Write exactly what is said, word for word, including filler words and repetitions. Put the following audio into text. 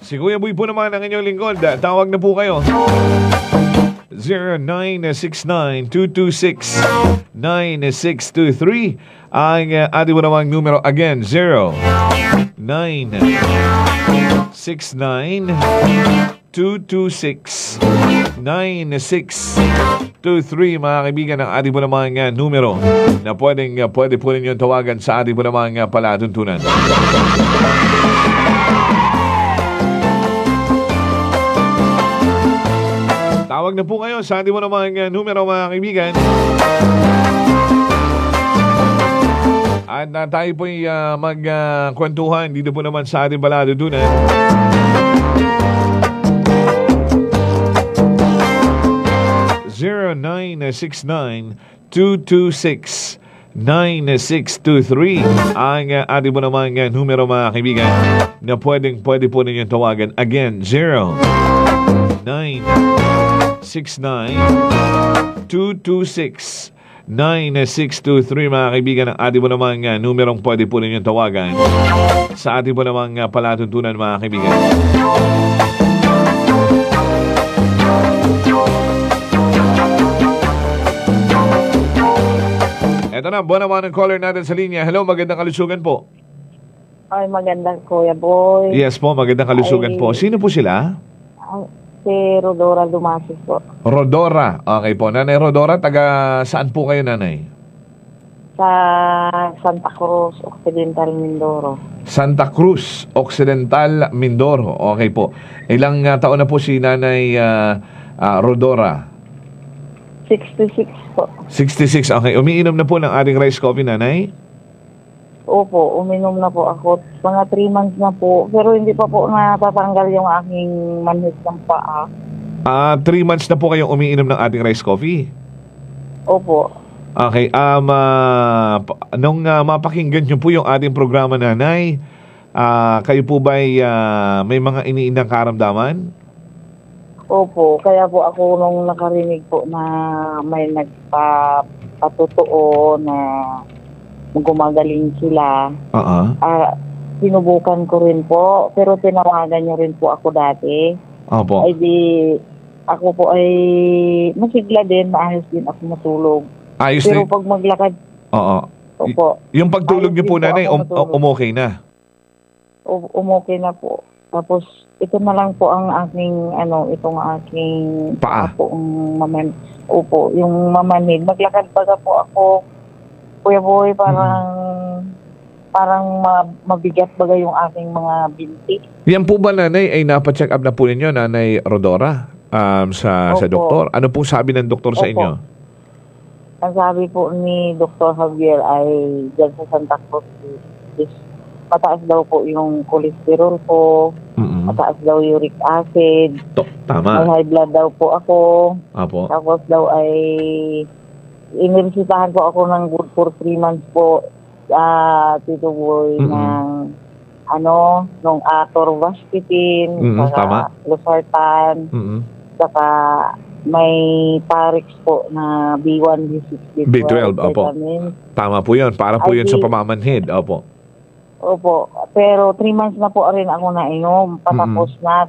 Si Kuya Boy po naman ang inyong lingkod. Da- Tawag na po kayo. zero nine six nine two two six nine six two three. Ang uh, ating mo namang numero again. zero nine six nine two two six nine six two three. Mga kaibigan, ang ating mo namang uh, numero na pwedeng, uh, pwede po ninyo tawagan sa ating mo namang uh, palatuntunan. Tawag na po kayo sa ating mo namang uh, numero, mga kaibigan. At uh, tayo po'y uh, magkwentuhan uh, dito po naman sa ating palatuntunan. zero nine six nine two two six nine six two three ang uh, ating mo namang uh, numero, mga kaibigan, na pwedeng pwede po ninyong tawagan. Again, zero nine six nine two two six nine six two three. Mga kaibigan, ang ating mo namang uh, numerong pwede po ninyong tawagan sa ating mo namang uh, palatuntunan, mga kaibigan. Ito na, buwan naman ang caller natin sa linya. Hello, magandang kalusugan po. Ay, magandang Kuya Boy. Yes po, magandang kalusugan Ay, po. Sino po sila? Ang, si Rodora Dumasis po. Rodora. Okay po. Nanay Rodora, taga saan po kayo, nanay? Sa Santa Cruz, Occidental, Mindoro. Santa Cruz, Occidental, Mindoro. Okay po. Ilang uh, taon na po si nanay uh, uh, Rodora? sixty-six po. sixty-six. Okay. Umiinom na po ng ating rice coffee, nanay? Opo, uminom na po ako. Mga three months na po. Pero hindi pa po natatanggal yung aking manhid ng paa. Ah, uh, three months na po kayong umiinom ng ating rice coffee? Opo. Okay. Um, uh, nung uh, mapakinggan nyo po yung ating programa, nanay, uh, kayo po ba'y uh, may mga iniindang karamdaman? Opo. Kaya po ako nung nakarinig po na may nagpapatotoo na gumagaling sila. Uh-uh. Ah, sinubukan ko rin po, pero tinawagan niyo rin po ako dati. Opo. Ay di, ako po ay masigla din, maayos din ako matulog. Ayos Pero na. pag maglakad, Oo. opo, Y- yung pagtulog ayos nyo po, din po nanay, ako um, matulog. umokay na. u- umokay na po. Tapos, ito na lang po ang aking, ano, itong aking Paa. po, ang maman, opo, yung mamanid. Maglakad baga po ako, Kuya Boy, parang, parang ma- mabigat baga yung aking mga binti. Yan po ba, nanay, ay napacheck up na po ninyo, nanay Rodora, um, sa, sa Opo. doktor? Ano pong sabi ng doktor sa Opo. inyo? Ang sabi po ni Doctor Javier ay dyan sa Santa Cruz is mataas daw po yung cholesterol ko, Mm-mm. mataas daw uric acid, To, may tama. high blood daw po ako, Apo. tapos daw ay iniresitahan po ako ng good for three months po, ah Tito Boy, Mm-mm. ng ano, nung atorvastatin, Mm-mm, saka tama. losartan, Mm-mm. saka may Parix po na B one, B six, B twelve, opo. vitamins. Tama po yun. Para po Ay, yun sa di- pamamanhid. Opo. Opo. Pero three months na po rin ako nainom. Patapos na.